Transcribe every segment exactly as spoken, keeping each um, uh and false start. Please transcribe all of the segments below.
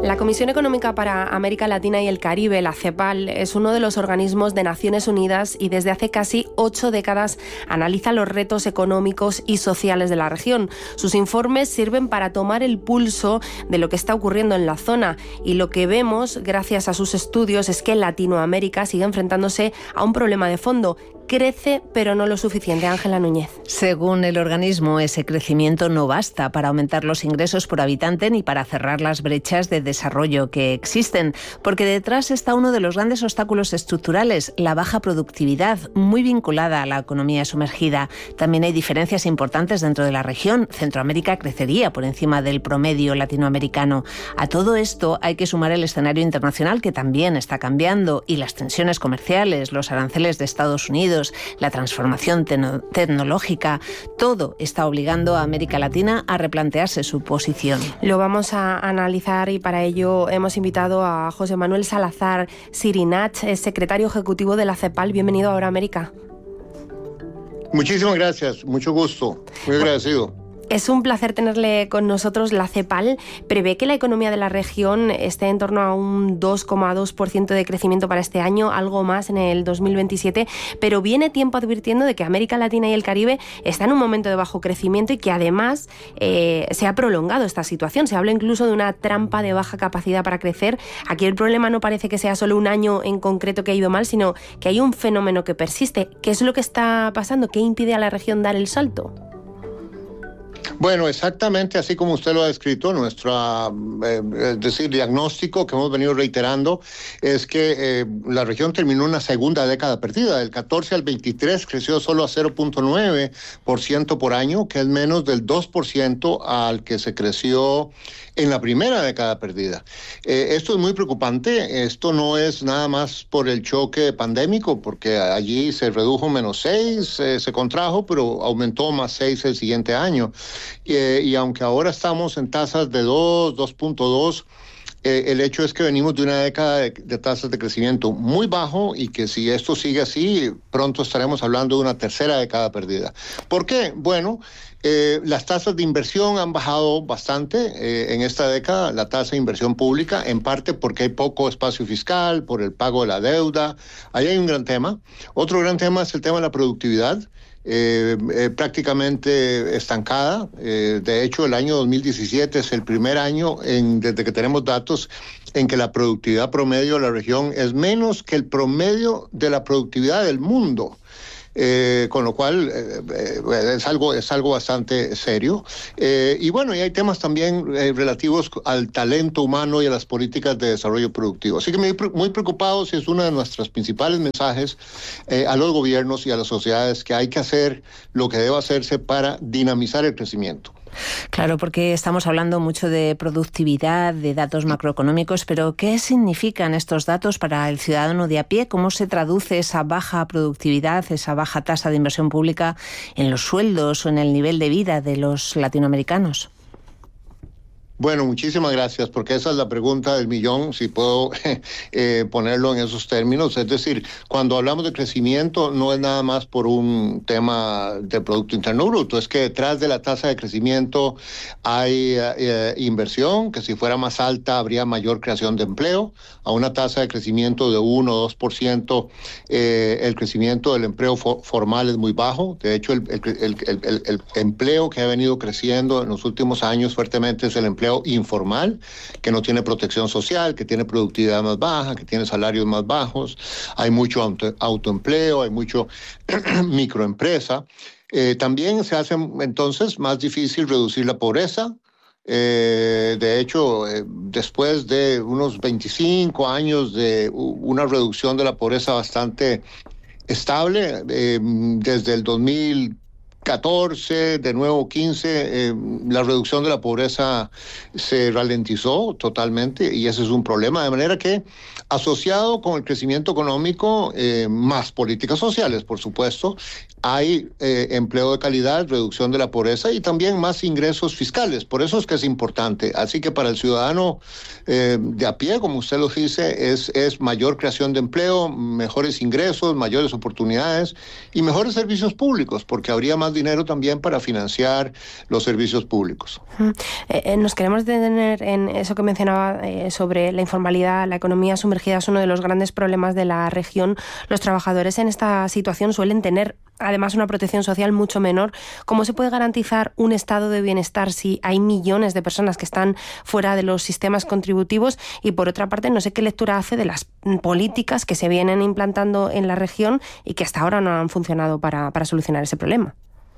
La Comisión Económica para América Latina y el Caribe, la CEPAL, es uno de los organismos de Naciones Unidas y desde hace casi ocho décadas analiza los retos económicos y sociales de la región. Sus informes sirven para tomar el pulso de lo que está ocurriendo en la zona y lo que vemos, gracias a sus estudios, es que Latinoamérica sigue enfrentándose a un problema de fondo. Crece, pero no lo suficiente. Ángela Núñez. Según el organismo, ese crecimiento no basta para aumentar los ingresos por habitante ni para cerrar las brechas de desarrollo que existen, porque detrás está uno de los grandes obstáculos estructurales, la baja productividad, muy vinculada a la economía sumergida. También hay diferencias importantes dentro de la región. Centroamérica crecería por encima del promedio latinoamericano. A todo esto hay que sumar el escenario internacional, que también está cambiando, y las tensiones comerciales, los aranceles de Estados Unidos, la transformación te- tecnológica, todo está obligando a América Latina a replantearse su posición. Lo vamos a analizar y para ello hemos invitado a José Manuel Salazar Sirinach, es secretario ejecutivo de la CEPAL. Bienvenido a Ahora América. Muchísimas gracias, mucho gusto, muy agradecido. Es un placer tenerle con nosotros. La CEPAL prevé que la economía de la región esté en torno a un dos coma dos por ciento de crecimiento para este año, algo más en el dos mil veintisiete, pero viene tiempo advirtiendo de que América Latina y el Caribe está en un momento de bajo crecimiento y que además eh, se ha prolongado esta situación. Se habla incluso de una trampa de baja capacidad para crecer. Aquí el problema no parece que sea solo un año en concreto que ha ido mal, sino que hay un fenómeno que persiste. ¿Qué es lo que está pasando? ¿Qué impide a la región dar el salto? Bueno, exactamente así como usted lo ha descrito, nuestro eh, es decir, diagnóstico que hemos venido reiterando es que eh, la región terminó una segunda década perdida. Del catorce al veintitrés creció solo a cero punto nueve por ciento por año, que es menos del dos por ciento al que se creció en la primera década perdida. Eh, esto es muy preocupante. Esto no es nada más por el choque pandémico, porque allí se redujo menos seis, eh, se contrajo, pero aumentó más seis el siguiente año. Eh, y aunque ahora estamos en tasas de dos, dos punto dos, eh, el hecho es que venimos de una década de, de tasas de crecimiento muy bajo y que si esto sigue así, pronto estaremos hablando de una tercera década perdida. ¿Por qué? Bueno, eh, las tasas de inversión han bajado bastante eh, en esta década, la tasa de inversión pública, en parte porque hay poco espacio fiscal, por el pago de la deuda. Ahí hay un gran tema. Otro gran tema es el tema de la productividad. Eh, eh, prácticamente estancada. Eh, de hecho, el año dos mil diecisiete es el primer año en, desde que tenemos datos en que la productividad promedio de la región es menos que el promedio de la productividad del mundo. Eh, con lo cual eh, eh, es algo es algo bastante serio. Eh, y bueno, y hay temas también eh, relativos al talento humano y a las políticas de desarrollo productivo. Así que muy, muy preocupados, y es uno de nuestros principales mensajes eh, a los gobiernos y a las sociedades, que hay que hacer lo que debe hacerse para dinamizar el crecimiento. Claro, porque estamos hablando mucho de productividad, de datos macroeconómicos, pero ¿qué significan estos datos para el ciudadano de a pie? ¿Cómo se traduce esa baja productividad, esa baja tasa de inversión pública en los sueldos o en el nivel de vida de los latinoamericanos? Bueno, muchísimas gracias, porque esa es la pregunta del millón, si puedo eh, ponerlo en esos términos. Es decir, cuando hablamos de crecimiento, no es nada más por un tema de Producto Interno Bruto, es que detrás de la tasa de crecimiento hay eh, inversión, que si fuera más alta habría mayor creación de empleo. A una tasa de crecimiento de uno o dos por ciento, eh, el crecimiento del empleo for formal es muy bajo. De hecho, el, el, el, el, el empleo que ha venido creciendo en los últimos años fuertemente es el empleo informal, que no tiene protección social, que tiene productividad más baja, que tiene salarios más bajos. Hay mucho auto, autoempleo, hay mucho microempresa. Eh, también se hace entonces más difícil reducir la pobreza. Eh, de hecho, eh, después de unos veinticinco años de una reducción de la pobreza bastante estable, eh, desde el dos mil catorce, de nuevo quince, eh, la reducción de la pobreza se ralentizó totalmente y ese es un problema, de manera que asociado con el crecimiento económico, eh, más políticas sociales, por supuesto, hay eh, empleo de calidad, reducción de la pobreza y también más ingresos fiscales. Por eso es que es importante. Así que para el ciudadano eh, de a pie, como usted lo dice, es, es mayor creación de empleo, mejores ingresos, mayores oportunidades y mejores servicios públicos, porque habría más dinero también para financiar los servicios públicos. Eh, eh, nos queremos detener en eso que mencionaba eh, sobre la informalidad, la economía sumergida es uno de los grandes problemas de la región. Los trabajadores en esta situación suelen tener además una protección social mucho menor. ¿Cómo se puede garantizar un estado de bienestar si hay millones de personas que están fuera de los sistemas contributivos? Y por otra parte, no sé qué lectura hace de las políticas que se vienen implantando en la región y que hasta ahora no han funcionado para, para solucionar ese problema.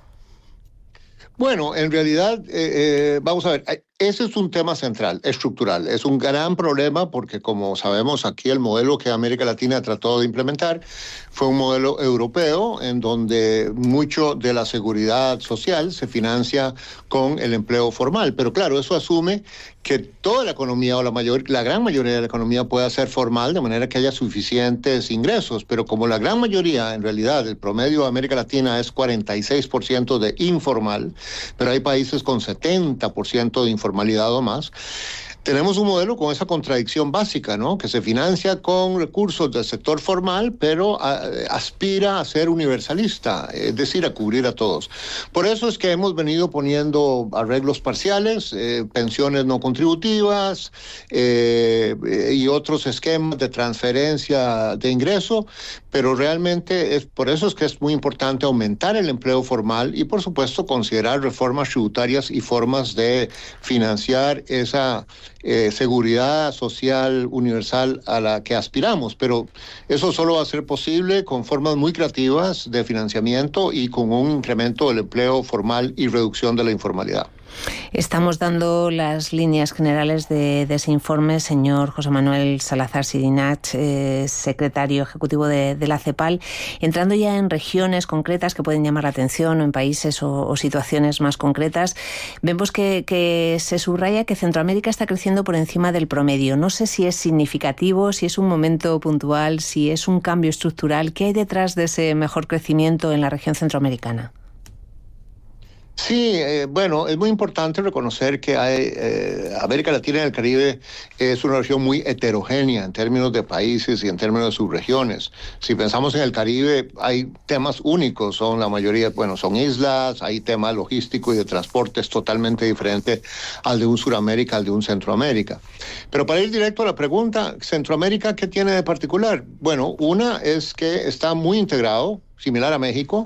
Bueno, en realidad, eh, eh, vamos a ver, ese es un tema central, estructural. Es un gran problema porque, como sabemos, aquí el modelo que América Latina trató de implementar fue un modelo europeo en donde mucho de la seguridad social se financia con el empleo formal. Pero claro, eso asume que toda la economía o la mayor, la gran mayoría de la economía pueda ser formal de manera que haya suficientes ingresos. Pero como la gran mayoría, en realidad, el promedio de América Latina es cuarenta y seis por ciento de informal, pero hay países con setenta por ciento de informalidad o más. Tenemos un modelo con esa contradicción básica, ¿no? Que se financia con recursos del sector formal, pero a, aspira a ser universalista, es decir, a cubrir a todos. Por eso es que hemos venido poniendo arreglos parciales, eh, pensiones no contributivas eh, y otros esquemas de transferencia de ingreso, pero realmente es por eso es que es muy importante aumentar el empleo formal y, por supuesto, considerar reformas tributarias y formas de financiar esa Eh, seguridad social universal a la que aspiramos, pero eso solo va a ser posible con formas muy creativas de financiamiento y con un incremento del empleo formal y reducción de la informalidad. Estamos dando las líneas generales de, de ese informe, señor José Manuel Salazar Sidinach, eh, secretario ejecutivo de, de la CEPAL, entrando ya en regiones concretas que pueden llamar la atención o en países o, o situaciones más concretas. Vemos que, que se subraya que Centroamérica está creciendo por encima del promedio. No sé si es significativo, si es un momento puntual, si es un cambio estructural. ¿Qué hay detrás de ese mejor crecimiento en la región centroamericana? Sí, eh, bueno, es muy importante reconocer que hay, eh, América Latina y el Caribe es una región muy heterogénea en términos de países y en términos de subregiones. Si pensamos en el Caribe, hay temas únicos, son la mayoría, bueno, son islas, hay temas logísticos y de transportes totalmente diferentes al de un Suramérica, al de un Centroamérica. Pero para ir directo a la pregunta, ¿Centroamérica qué tiene de particular? Bueno, una es que está muy integrado, similar a México,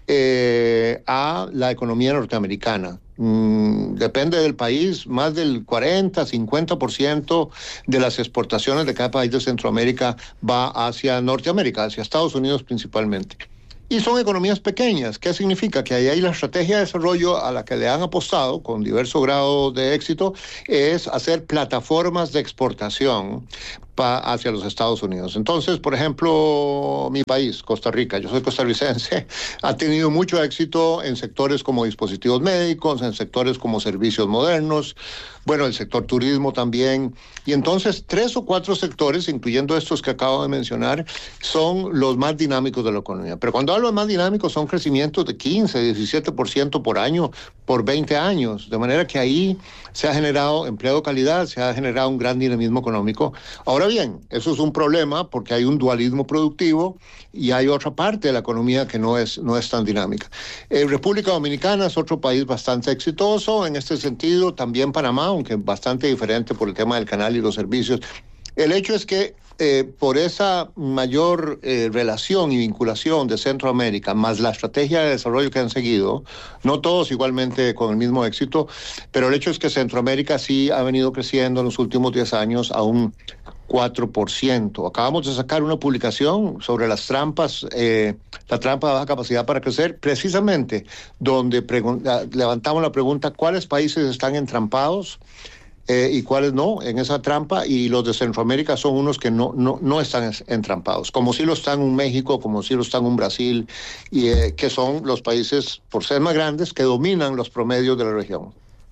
eh, a la economía norteamericana. Mm, depende del país, más del cuarenta, cincuenta por ciento de las exportaciones de cada país de Centroamérica va hacia Norteamérica, hacia Estados Unidos principalmente. Y son economías pequeñas. ¿Qué significa? Que ahí hay la estrategia de desarrollo a la que le han apostado con diverso grado de éxito es hacer plataformas de exportación pa hacia los Estados Unidos. Entonces, por ejemplo, mi país, Costa Rica, yo soy costarricense, ha tenido mucho éxito en sectores como dispositivos médicos, en sectores como servicios modernos, bueno, el sector turismo también. Y entonces, tres o cuatro sectores, incluyendo estos que acabo de mencionar, son los más dinámicos de la economía. Pero cuando hablo de más dinámicos, son crecimientos de quince, diecisiete por ciento por año, por veinte años. De manera que ahí se ha generado empleo de calidad, se ha generado un gran dinamismo económico. Ahora bien, eso es un problema porque hay un dualismo productivo y hay otra parte de la economía que no es, no es tan dinámica. Eh, República Dominicana es otro país bastante exitoso en este sentido, también Panamá, aunque bastante diferente por el tema del canal y los servicios. El hecho es que eh, por esa mayor eh, relación y vinculación de Centroamérica, más la estrategia de desarrollo que han seguido, no todos igualmente con el mismo éxito, pero el hecho es que Centroamérica sí ha venido creciendo en los últimos diez años a un cuatro por ciento. Acabamos de sacar una publicación sobre las trampas, eh, la trampa de baja capacidad para crecer, precisamente donde levantamos la pregunta, ¿cuáles países están entrampados eh, y cuáles no en esa trampa? Y los de Centroamérica son unos que no, no, no están entrampados, como si lo están un México, como si lo están un Brasil, y eh, que son los países, por ser más grandes, que dominan los promedios de la región.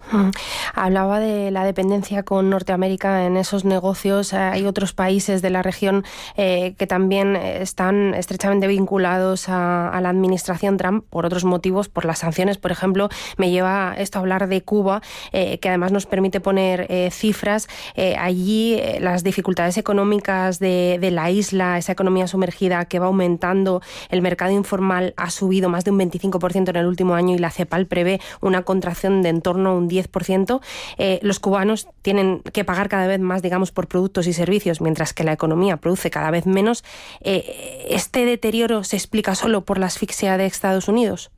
Hablaba de la dependencia con Norteamérica en esos negocios. Hay otros países de la región eh, que también están estrechamente vinculados a, a la administración Trump por otros motivos, por las sanciones, por ejemplo. Me lleva esto a hablar de Cuba, eh, que además nos permite poner eh, cifras. Eh, allí eh, las dificultades económicas de, de la isla, esa economía sumergida que va aumentando, el mercado informal ha subido más de un veinticinco por ciento en el último año y la CEPAL prevé una contracción de en torno a un diez por ciento. Eh, los cubanos tienen que pagar cada vez más, digamos, por productos y servicios, mientras que la economía produce cada vez menos. Eh, ¿Este deterioro se explica solo por la asfixia de Estados Unidos?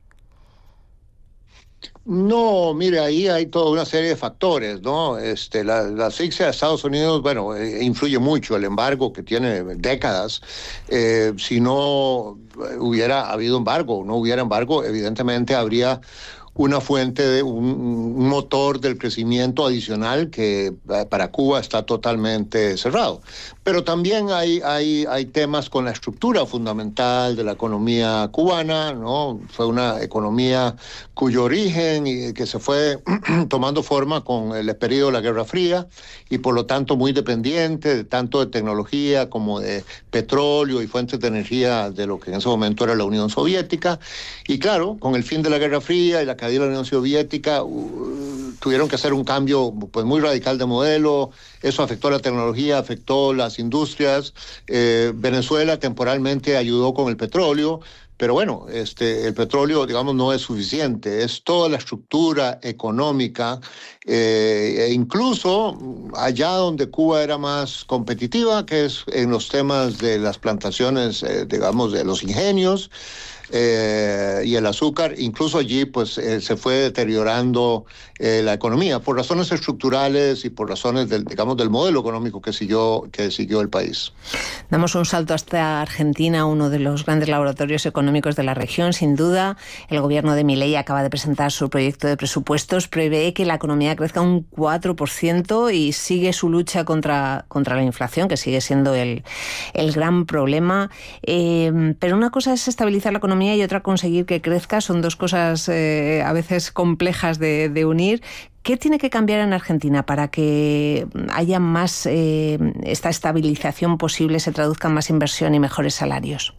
No, mire, ahí hay toda una serie de factores, ¿no? Este, la, la asfixia de Estados Unidos, bueno, eh, influye mucho, el embargo que tiene décadas. Eh, si no hubiera habido embargo, no hubiera embargo, evidentemente habría una fuente, de un, un motor del crecimiento adicional que para Cuba está totalmente cerrado. Pero también hay, hay, hay temas con la estructura fundamental de la economía cubana, ¿no? Fue una economía cuyo origen y que se fue tomando forma con el periodo de la Guerra Fría y por lo tanto muy dependiente de tanto de tecnología como de petróleo y fuentes de energía de lo que en ese momento era la Unión Soviética. Y claro, con el fin de la Guerra Fría y la caída de la Unión Soviética, uh, tuvieron que hacer un cambio pues muy radical de modelo. Eso afectó la tecnología, afectó las industrias. Eh, Venezuela temporalmente ayudó con el petróleo, pero bueno, este, el petróleo, digamos, no es suficiente. Es toda la estructura económica, eh, e incluso allá donde Cuba era más competitiva, que es en los temas de las plantaciones, eh, digamos, de los ingenios, Eh, y el azúcar, incluso allí pues eh, se fue deteriorando eh, la economía por razones estructurales y por razones del, digamos, del modelo económico que siguió, que siguió el país. Damos un salto hasta Argentina, uno de los grandes laboratorios económicos de la región, sin duda. El gobierno de Milei acaba de presentar su proyecto de presupuestos, prevé que la economía crezca un cuatro por ciento y sigue su lucha contra, contra la inflación, que sigue siendo el, el gran problema. Eh, pero una cosa es estabilizar la economía y otra conseguir que crezca. Son dos cosas eh, a veces complejas de, de unir. ¿Qué tiene que cambiar en Argentina para que haya más eh, esta estabilización posible, se traduzca en más inversión y mejores salarios?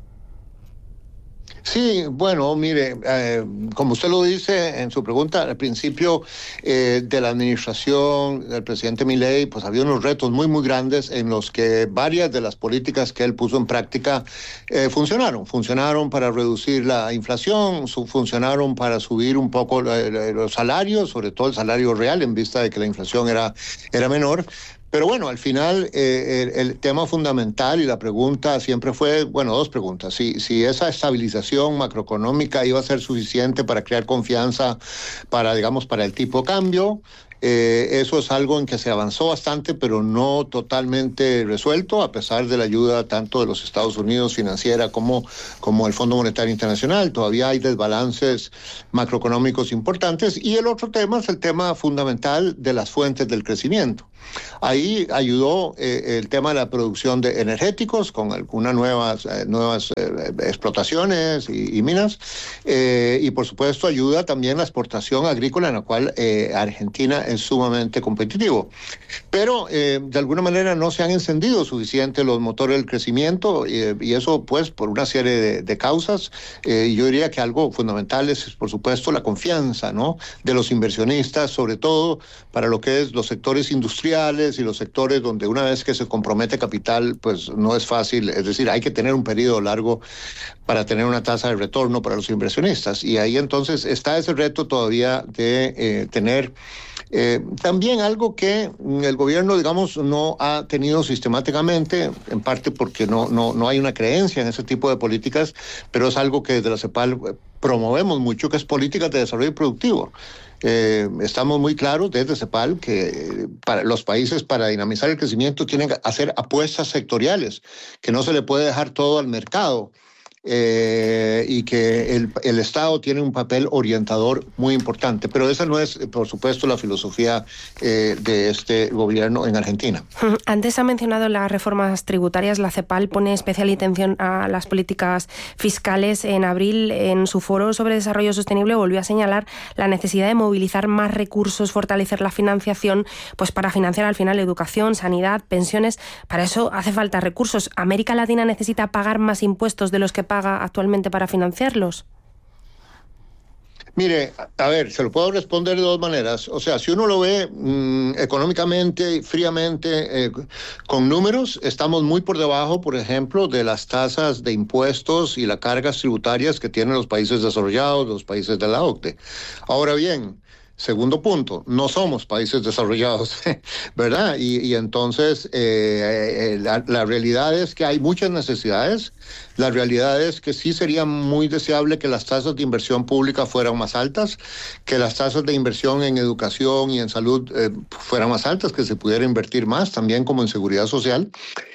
Sí, bueno, mire, eh, como usted lo dice en su pregunta, al principio eh, de la administración del presidente Milei, pues había unos retos muy, muy grandes en los que varias de las políticas que él puso en práctica eh, funcionaron. Funcionaron para reducir la inflación, su, funcionaron para subir un poco eh, los salarios, sobre todo el salario real, en vista de que la inflación era, era menor. Pero bueno, al final eh, el, el tema fundamental y la pregunta siempre fue, bueno, dos preguntas. Si, si esa estabilización macroeconómica iba a ser suficiente para crear confianza para, digamos, para el tipo de cambio. Eh, eso es algo en que se avanzó bastante, pero no totalmente resuelto, a pesar de la ayuda tanto de los Estados Unidos financiera como, como el Fondo Monetario Internacional. Todavía hay desbalances macroeconómicos importantes. Y el otro tema es el tema fundamental de las fuentes del crecimiento. Ahí ayudó eh, el tema de la producción de energéticos con algunas nuevas, eh, nuevas eh, explotaciones y, y minas. Eh, y por supuesto ayuda también la exportación agrícola, en la cual eh, Argentina es sumamente competitivo. Pero eh, de alguna manera no se han encendido suficiente los motores del crecimiento eh, y eso pues por una serie de, de causas. Eh, yo diría que algo fundamental es por supuesto la confianza, ¿no?, de los inversionistas, sobre todo para lo que es los sectores industriales y los sectores donde una vez que se compromete capital, pues no es fácil, es decir, hay que tener un periodo largo para tener una tasa de retorno para los inversionistas. Y ahí entonces está ese reto todavía de eh, tener eh, también algo que el gobierno, digamos, no ha tenido sistemáticamente, en parte porque no, no, no hay una creencia en ese tipo de políticas, pero es algo que desde la CEPAL promovemos mucho, que es políticas de desarrollo productivo. Eh, estamos muy claros desde CEPAL que para los países, para dinamizar el crecimiento, tienen que hacer apuestas sectoriales, que no se le puede dejar todo al mercado. eh, y que el, el Estado tiene un papel orientador muy importante. Pero esa no es, por supuesto, la filosofía eh, de este gobierno en Argentina. Antes ha mencionado las reformas tributarias. La CEPAL pone especial atención a las políticas fiscales. En abril, en su foro sobre desarrollo sostenible, volvió a señalar la necesidad de movilizar más recursos, fortalecer la financiación, pues para financiar al final educación, sanidad, pensiones. Para eso hace falta recursos. ¿América Latina necesita pagar más impuestos de los que paga actualmente para financiarlos? Mire, a ver, se lo puedo responder de dos maneras. O sea, si uno lo ve mmm, económicamente, fríamente, eh, con números, estamos muy por debajo, por ejemplo, de las tasas de impuestos y las cargas tributarias que tienen los países desarrollados, los países de la O C D E. Ahora bien, segundo punto, no somos países desarrollados, ¿verdad? Y, y entonces eh, eh, la, la realidad es que hay muchas necesidades. La realidad es que sí sería muy deseable que las tasas de inversión pública fueran más altas, que las tasas de inversión en educación y en salud eh, fueran más altas, que se pudiera invertir más, también como en seguridad social.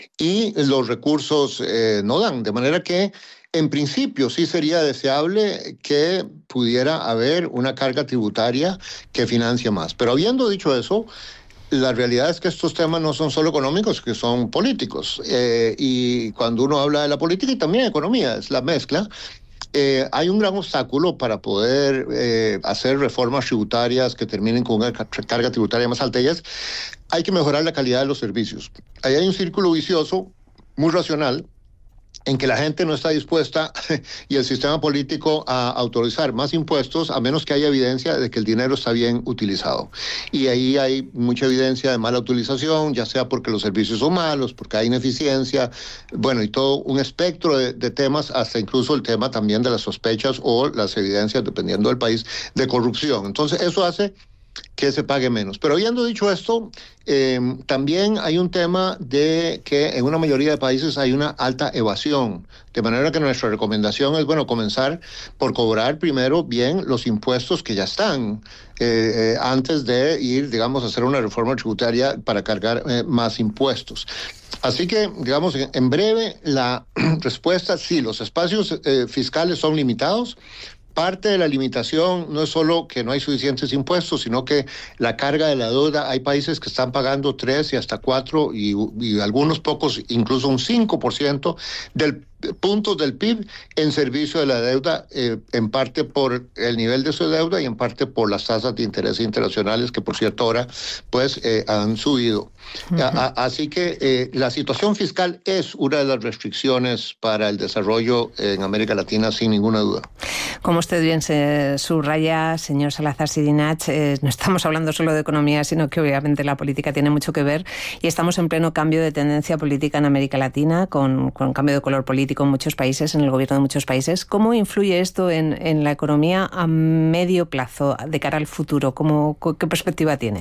Y los recursos eh, no dan, de manera que en principio sí sería deseable que pudiera haber una carga tributaria que financie más. Pero habiendo dicho eso, la realidad es que estos temas no son solo económicos, que son políticos. Eh, y cuando uno habla de la política y también economía, es la mezcla, eh, hay un gran obstáculo para poder eh, hacer reformas tributarias que terminen con una carga tributaria más alta. Y es, hay que mejorar la calidad de los servicios. Ahí hay un círculo vicioso muy racional, en que la gente no está dispuesta y el sistema político a autorizar más impuestos a menos que haya evidencia de que el dinero está bien utilizado. Y ahí hay mucha evidencia de mala utilización, ya sea porque los servicios son malos, porque hay ineficiencia, bueno, y todo un espectro de, de temas, hasta incluso el tema también de las sospechas o las evidencias, dependiendo del país, de corrupción. Entonces, eso hace que se pague menos. Pero habiendo dicho esto, eh, también hay un tema de que en una mayoría de países hay una alta evasión, de manera que nuestra recomendación es, bueno, comenzar por cobrar primero bien los impuestos que ya están, eh, eh, antes de ir, digamos, a hacer una reforma tributaria para cargar eh, más impuestos. Así que, digamos, en breve, la respuesta, sí, los espacios eh, fiscales son limitados. Parte de la limitación no es solo que no hay suficientes impuestos, sino que la carga de la deuda, hay países que están pagando tres y hasta cuatro y, y algunos pocos incluso un cinco por ciento del puntos del P I B en servicio de la deuda, eh, en parte por el nivel de su deuda y en parte por las tasas de interés internacionales que, por cierto, ahora pues eh, han subido. Uh-huh. a, a, así que eh, la situación fiscal es una de las restricciones para el desarrollo en América Latina, sin ninguna duda. Como usted bien se subraya, señor Salazar Sidinach, eh, no estamos hablando solo de economía, sino que obviamente la política tiene mucho que ver y estamos en pleno cambio de tendencia política en América Latina, con, con cambio de color político en muchos países, en el gobierno de muchos países. ¿Cómo influye esto en, en la economía a medio plazo, de cara al futuro? ¿Cómo, qué perspectiva tiene?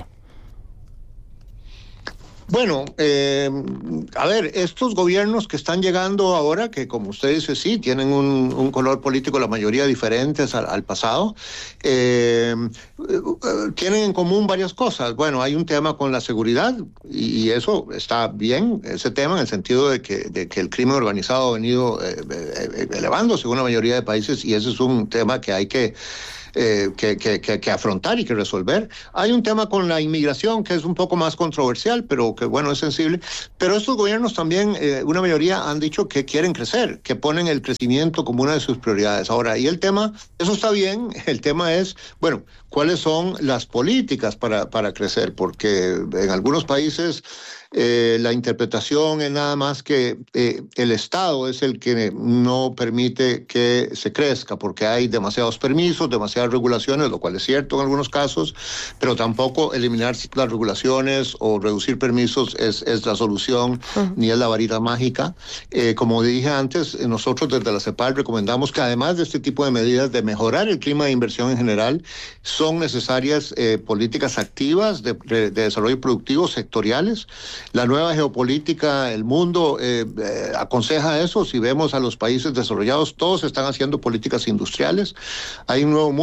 Bueno, eh, a ver, estos gobiernos que están llegando ahora, que como usted dice, sí, tienen un, un color político, la mayoría diferentes al, al pasado, eh, tienen en común varias cosas. Bueno, hay un tema con la seguridad y, y eso está bien, ese tema, en el sentido de que, de que el crimen organizado ha venido eh, eh, elevándose en una mayoría de países y ese es un tema que hay que Eh, que, que, que, que afrontar y que resolver. Hay un tema con la inmigración que es un poco más controversial, pero que bueno, es sensible. Pero estos gobiernos también, eh, una mayoría han dicho que quieren crecer, que ponen el crecimiento como una de sus prioridades. Ahora, y el tema, eso está bien, el tema es, bueno, ¿cuáles son las políticas para, para crecer? Porque en algunos países Eh, la interpretación es nada más que eh, el Estado es el que no permite que se crezca porque hay demasiados permisos, demasiadas regulaciones, lo cual es cierto en algunos casos, pero tampoco eliminar las regulaciones o reducir permisos es, es la solución, uh-huh. ni es la varita mágica. Eh, como dije antes, nosotros desde la CEPAL recomendamos que además de este tipo de medidas de mejorar el clima de inversión en general, son necesarias eh, políticas activas de, de, de desarrollo productivo sectoriales. La nueva geopolítica, el mundo eh, eh, aconseja eso. Si vemos a los países desarrollados, todos están haciendo políticas industriales. Hay un nuevo mundo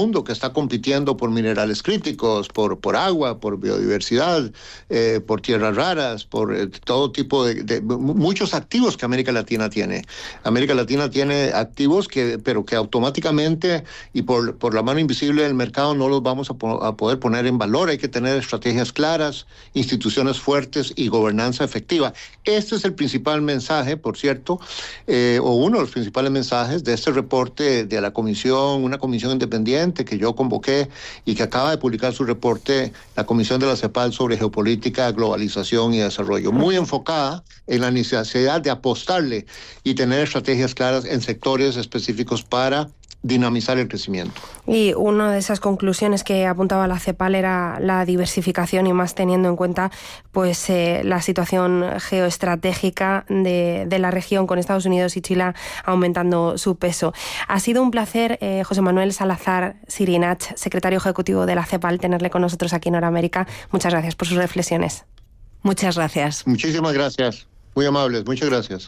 mundo que está compitiendo por minerales críticos, por, por agua, por biodiversidad, eh, por tierras raras, por eh, todo tipo de, de muchos activos que América Latina tiene. América Latina tiene activos que, pero que automáticamente y por, por la mano invisible del mercado no los vamos a, po- a poder poner en valor. Hay que tener estrategias claras, instituciones fuertes y gobernanza efectiva. Este es el principal mensaje, por cierto, eh, o uno de los principales mensajes de este reporte de la comisión, una comisión independiente que yo convoqué y que acaba de publicar su reporte, la Comisión de la CEPAL sobre geopolítica, globalización y desarrollo, muy enfocada en la necesidad de apostarle y tener estrategias claras en sectores específicos para dinamizar el crecimiento. Y una de esas conclusiones que apuntaba la CEPAL era la diversificación, y más teniendo en cuenta pues eh, la situación geoestratégica de, de la región, con Estados Unidos y Chile aumentando su peso. Ha sido un placer, eh, José Manuel Salazar Sirinach, secretario ejecutivo de la CEPAL, tenerle con nosotros aquí en Hora América. Muchas gracias por sus reflexiones. Muchas gracias. Muchísimas gracias. Muy amables. Muchas gracias.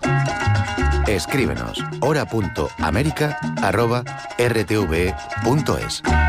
Escríbenos hora punto américa arroba r t v punto es.